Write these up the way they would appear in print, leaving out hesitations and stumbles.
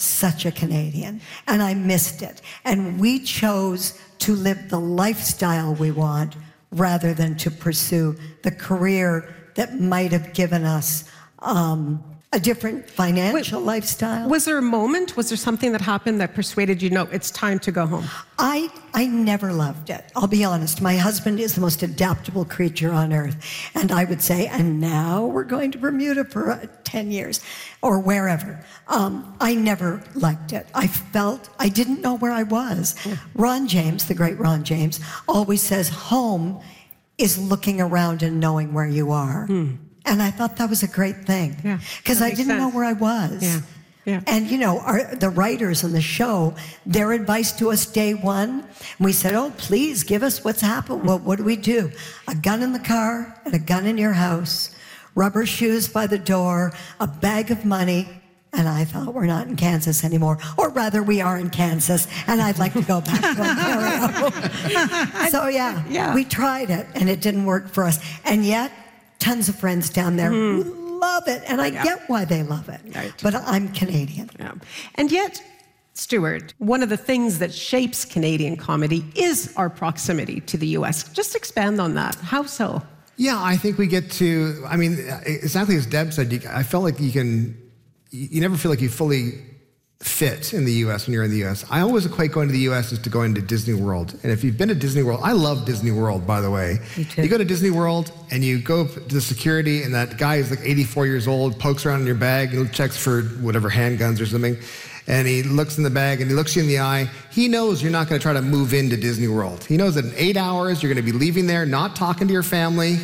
such a Canadian, and I missed it. And we chose to live the lifestyle we want rather than to pursue the career that might have given us a different financial lifestyle. Was there a moment, was there something that happened that persuaded you, no, it's time to go home? I never loved it. I'll be honest. My husband is the most adaptable creature on earth. And I would say, and now we're going to Bermuda for 10 years or wherever. I never liked it. I didn't know where I was. Ron James, the great Ron James, always says home is looking around and knowing where you are. And I thought that was a great thing. Because I didn't know where I was. And, you know, the writers on the show, their advice to us day one, we said, oh, please give us what's happened. Well, what do? A gun in the car and a gun in your house, rubber shoes by the door, a bag of money. And I thought, we're not in Kansas anymore. Or rather, we are in Kansas, and I'd like to go back to Ontario. So, we tried it, and it didn't work for us. And yet, tons of friends down there who love it, and I get why they love it. But I'm Canadian. And yet, Stuart, one of the things that shapes Canadian comedy is our proximity to the U.S. Just expand on that. How so? Yeah, I think we get to, I mean, exactly as Deb said, I felt like you never feel like you fully fit in the U.S. when you're in the U.S. I always equate going to the U.S. as to going to Disney World. And if you've been to Disney World, I love Disney World, by the way. Me too. You go to Disney World and you go to the security and that guy is like 84 years old, pokes around in your bag and checks for whatever handguns or something. And he looks in the bag and he looks you in the eye. He knows you're not going to try to move into Disney World. He knows that in 8 hours you're going to be leaving there, not talking to your family.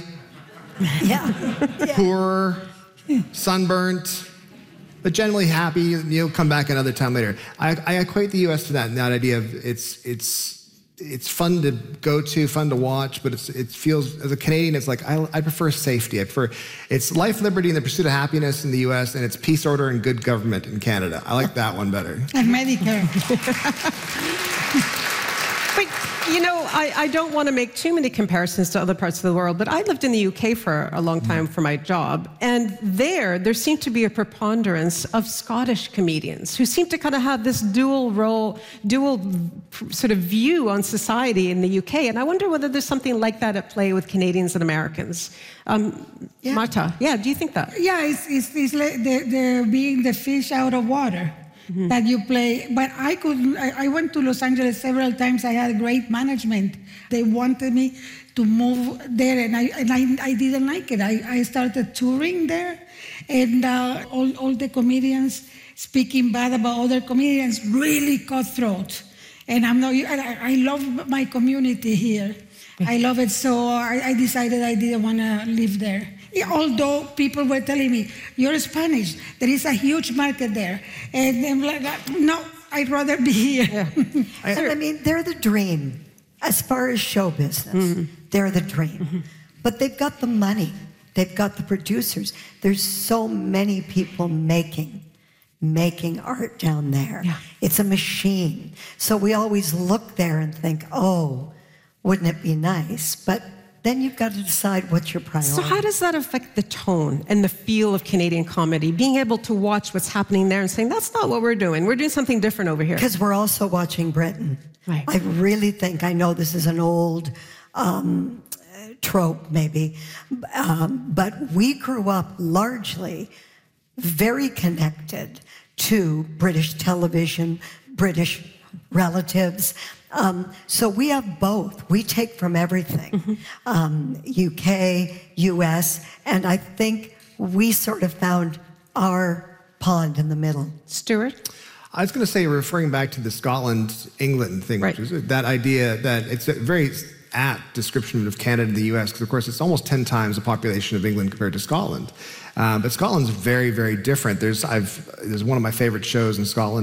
Poor, sunburnt, but generally happy. You'll come back another time later. I equate the U.S. to that idea of it's fun to go to, fun to watch, but it feels, as a Canadian, it's like, I prefer safety. It's life, liberty, and the pursuit of happiness in the U.S., and it's peace, order, and good government in Canada. I like that one better. And Medicare. But, you know, I don't want to make too many comparisons to other parts of the world, but I lived in the UK for a long time for my job, and there seemed to be a preponderance of Scottish comedians who seemed to kind of have this dual sort of view on society in the UK, and I wonder whether there's something like that at play with Canadians and Americans. Marta, do you think that? Yeah, it's like they're being the fish out of water. That you play, but I went to Los Angeles several times. I had great management. They wanted me to move there, and I didn't like it. I started touring there, and all the comedians speaking bad about other comedians, really cutthroat. And I love my community here. I love it, so I decided I didn't want to live there. Although people were telling me, you're Spanish, there is a huge market there. And I'm like, no, I'd rather be here. I mean, they're the dream. As far as show business, they're the dream. But they've got the money. They've got the producers. There's so many people making art down there. It's a machine. So we always look there and think, oh, wouldn't it be nice? But then you've got to decide what's your priority. So how does that affect the tone and the feel of Canadian comedy? Being able to watch what's happening there and saying, that's not what we're doing. We're doing something different over here. Because we're also watching Britain. Right. I really think, I know this is an old trope maybe, but we grew up largely very connected to British television, British relatives. So we have both. We take from everything, UK, US, and I think we sort of found our pond in the middle. Stuart? I was going to say, referring back to the Scotland-England thing, which is that idea that it's a very apt description of Canada and the US, because of course it's almost 10 times the population of England compared to Scotland. But Scotland's very, very different. There's one of my favorite shows in Scotland